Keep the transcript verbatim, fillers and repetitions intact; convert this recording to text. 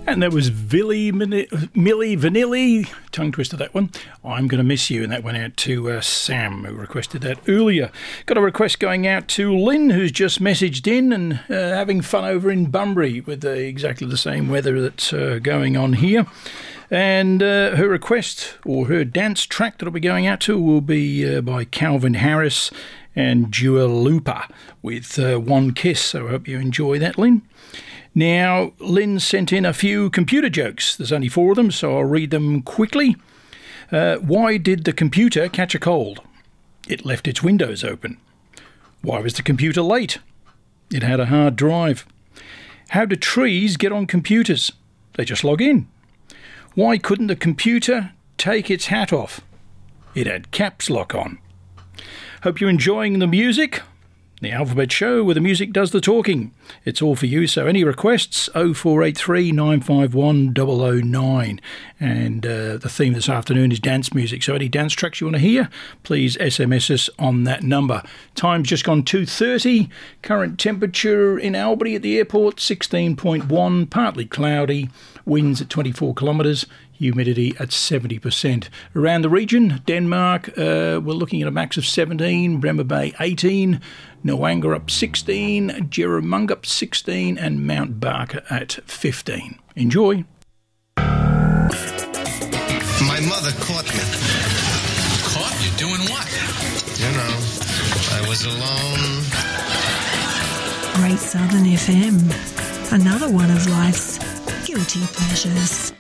And that was Villy Mini- Milli Vanilli, tongue twister that one. I'm Gonna Miss You, and that went out to uh, Sam, who requested that earlier. Got a request going out to Lynn, who's just messaged in and uh, having fun over in Bunbury with uh, exactly the same weather that's uh, going on here. And uh, her request, or her dance track that I'll be going out to, will be uh, by Calvin Harris and Dua Lipa with uh, One Kiss. So I hope you enjoy that, Lynn. Now, Lynn sent in a few computer jokes. There's only four of them, so I'll read them quickly. Uh, why did the computer catch a cold? It left its windows open. Why was the computer late? It had a hard drive. How do trees get on computers? They just log in. Why couldn't the computer take its hat off? It had caps lock on. Hope you're enjoying the music. The Alphabet Show, where the music does the talking. It's all for you, so any requests, oh four eight three, nine five one, oh oh nine. And uh, the theme this afternoon is dance music, so any dance tracks you want to hear, please S M S us on that number. Time's just gone two thirty. Current temperature in Albany at the airport, sixteen point one, partly cloudy, winds at twenty-four kilometres, humidity at seventy percent. Around the region, Denmark, uh, we're looking at a max of seventeen, Bremer Bay eighteen, Noanga up sixteen, Jerramunga up sixteen, and Mount Barker at fifteen. Enjoy. My mother caught me. Caught you doing what? You know, I was alone. Great Southern F M, another one of life's guilty pleasures.